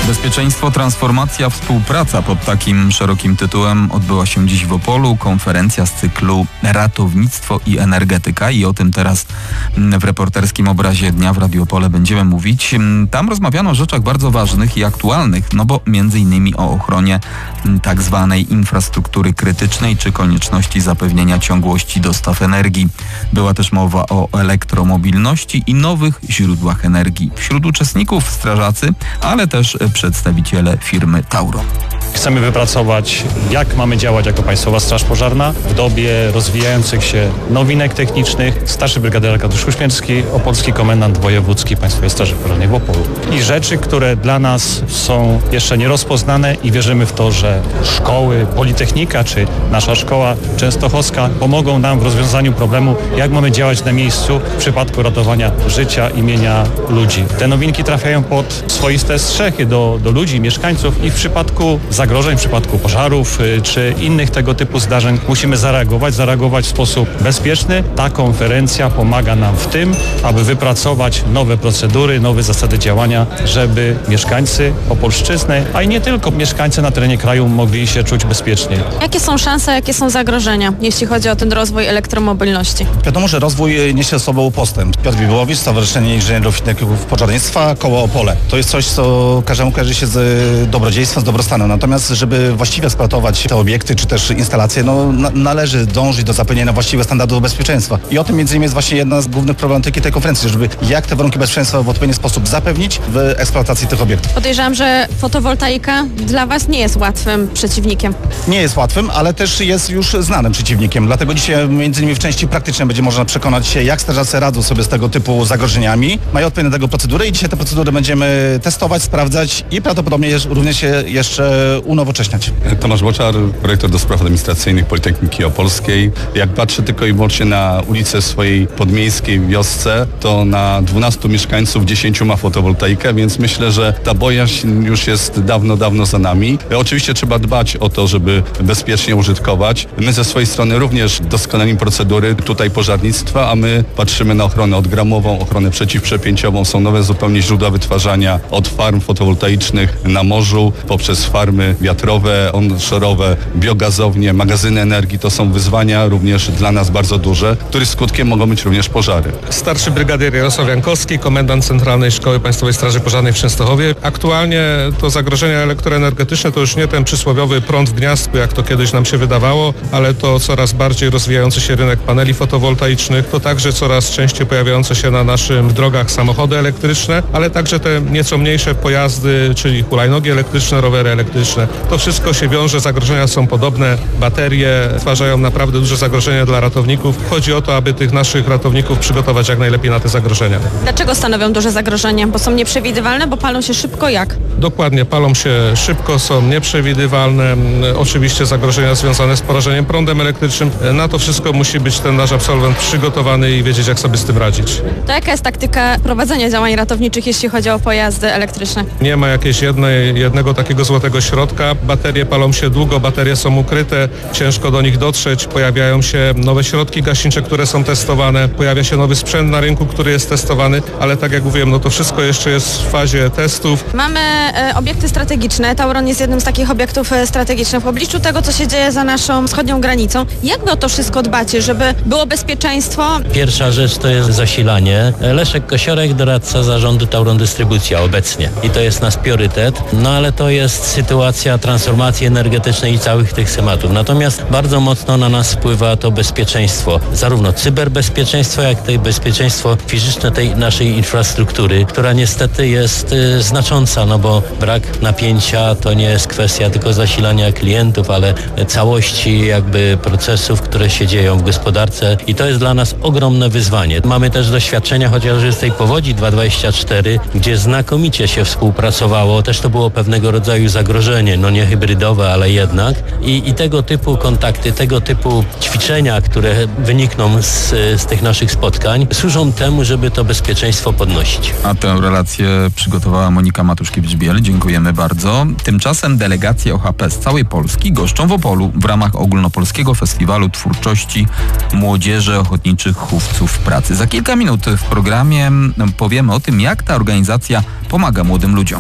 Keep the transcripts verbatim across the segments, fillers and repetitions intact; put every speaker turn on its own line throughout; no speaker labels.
Bezpieczeństwo, transformacja, współpraca. Pod takim szerokim tytułem odbyła się dziś w Opolu konferencja z cyklu Ratownictwo i energetyka i o tym teraz w reporterskim obrazie dnia w Radiu Opole będziemy mówić. Tam rozmawiano o rzeczach bardzo ważnych i aktualnych, no bo między innymi o ochronie tak zwanej infrastruktury krytycznej czy konieczności zapewnienia ciągłości dostaw energii. Była też mowa o elektromobilności i nowych źródłach energii. Wśród uczestników strażacy, ale też przedstawiciele firmy Tauron.
Chcemy wypracować, jak mamy działać jako Państwowa Straż Pożarna w dobie rozwijających się nowinek technicznych. Starszy brygader Arkadiusz Uśmierski, opolski komendant wojewódzki Państwowej Straży Pożarnej w Opolu. I rzeczy, które dla nas są jeszcze nierozpoznane i wierzymy w to, że szkoły, Politechnika czy nasza szkoła częstochowska pomogą nam w rozwiązaniu problemu, jak mamy działać na miejscu w przypadku ratowania życia i mienia ludzi. Te nowinki trafiają pod swoiste strzechy do, do ludzi, mieszkańców i w przypadku zagrożeń, w przypadku pożarów czy innych tego typu zdarzeń musimy zareagować, zareagować w sposób bezpieczny. Ta konferencja pomaga nam w tym, aby wypracować nowe procedury, nowe zasady działania, żeby mieszkańcy Opolszczyzny, a i nie tylko mieszkańcy na terenie kraju mogli się czuć bezpiecznie.
Jakie są szanse, jakie są zagrożenia, jeśli chodzi o ten rozwój elektromobilności?
Wiadomo, że rozwój niesie ze sobą postęp. Piotr Bibułowicz, Stowarzyszenie Inżynierów i Techników Pożarnictwa, Koło Opole. To jest coś, co każdemu kojarzy się z dobrodziejstwem, z dobrostanem. Natomiast, żeby właściwie eksploatować te obiekty czy też instalacje, no, na, należy dążyć do zapewnienia właściwych standardów bezpieczeństwa. I o tym między innymi jest właśnie jedna z głównych problematyki tej konferencji, żeby jak te warunki bezpieczeństwa w odpowiedni sposób zapewnić w eksploatacji tych obiektów.
Podejrzewam, że fotowoltaika dla Was nie jest łatwym przeciwnikiem.
Nie jest łatwym, ale też jest już znanym przeciwnikiem. Dlatego dzisiaj między innymi w części praktycznej będzie można przekonać się, jak strażacy radzą sobie z tego typu zagrożeniami. Mają odpowiednie do tego procedury i dzisiaj te procedury będziemy testować, sprawdzać i prawdopodobnie również się jeszcze unowocześniać.
Tomasz Boczar, projektor do spraw administracyjnych Politechniki Opolskiej. Jak patrzę tylko i wyłącznie na ulicę swojej podmiejskiej wiosce, to na dwunastu mieszkańców dziesięciu ma fotowoltaikę, więc myślę, że ta bojaźń już jest dawno, dawno za nami. Oczywiście trzeba dbać o to, żeby bezpiecznie użytkować. My ze swojej strony również doskonalimy procedury tutaj pożarnictwa, a my patrzymy na ochronę odgramową, ochronę przeciwprzepięciową. Są nowe zupełnie źródła wytwarzania od farm fotowoltaicznych na morzu, poprzez farmy wiatrowe, onshore'owe, biogazownie, magazyny energii. To są wyzwania również dla nas bardzo duże, których skutkiem mogą być również pożary.
Starszy brygadier Jarosław Jankowski, komendant Centralnej Szkoły Państwowej Straży Pożarnej w Częstochowie. Aktualnie to zagrożenia elektroenergetyczne to już nie ten przysłowiowy prąd w gniazdku, jak to kiedyś nam się wydawało, ale to coraz bardziej rozwijający się rynek paneli fotowoltaicznych, to także coraz częściej pojawiające się na naszych drogach samochody elektryczne, ale także te nieco mniejsze pojazdy, czyli hulajnogi elektryczne, rowery elektryczne. To wszystko się wiąże, zagrożenia są podobne, baterie stwarzają naprawdę duże zagrożenia dla ratowników. Chodzi o to, aby tych naszych ratowników przygotować jak najlepiej na te zagrożenia.
Dlaczego stanowią duże zagrożenia? Bo są nieprzewidywalne, bo palą się szybko jak?
Dokładnie, palą się szybko, są nieprzewidywalne. Oczywiście zagrożenia związane z porażeniem prądem elektrycznym. Na to wszystko musi być ten nasz absolwent przygotowany i wiedzieć, jak sobie z tym radzić.
To jaka jest taktyka prowadzenia działań ratowniczych, jeśli chodzi o pojazdy elektryczne?
Nie ma jakiejś jednej, jednego takiego złotego środka. Baterie palą się długo, baterie są ukryte, ciężko do nich dotrzeć, pojawiają się nowe środki gaśnicze, które są testowane, pojawia się nowy sprzęt na rynku, który jest testowany, ale tak jak mówiłem, no to wszystko jeszcze jest w fazie testów.
Mamy e, obiekty strategiczne. Tauron jest jednym z takich obiektów e, strategicznych. W obliczu tego, co się dzieje za naszą wschodnią granicą, jak wy o to wszystko dbacie, żeby było bezpieczeństwo?
Pierwsza rzecz to jest zasilanie. Leszek Kosiorek, doradca zarządu Tauron Dystrybucja obecnie i to jest nasz priorytet, no ale to jest sytuacja transformacji energetycznej i całych tych tematów. Natomiast bardzo mocno na nas wpływa to bezpieczeństwo, zarówno cyberbezpieczeństwo, jak i bezpieczeństwo fizyczne tej naszej infrastruktury, która niestety jest y, znacząca, no bo brak napięcia to nie jest kwestia tylko zasilania klientów, ale całości jakby procesów, które się dzieją w gospodarce i to jest dla nas ogromne wyzwanie. Mamy też doświadczenia chociażby z tej powodzi dwa dwadzieścia cztery, gdzie znakomicie się współpracowało, też to było pewnego rodzaju zagrożenie, no nie hybrydowe, ale jednak i, i tego typu kontakty, tego typu ćwiczenia, które wynikną z, z tych naszych spotkań, służą temu, żeby to bezpieczeństwo podnosić.
A tę relację przygotowała Monika Matuszkiewicz-Biel. Dziękujemy bardzo. Tymczasem delegacje O H P z całej Polski goszczą w Opolu w ramach Ogólnopolskiego Festiwalu Twórczości Młodzieży Ochotniczych Chówców Pracy. Za kilka minut w programie powiemy o tym, jak ta organizacja pomaga młodym ludziom.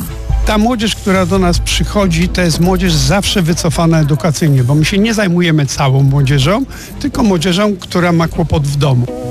Ta młodzież, która do nas przychodzi, to jest młodzież zawsze wycofana edukacyjnie, bo my się nie zajmujemy całą młodzieżą, tylko młodzieżą, która ma kłopot w domu.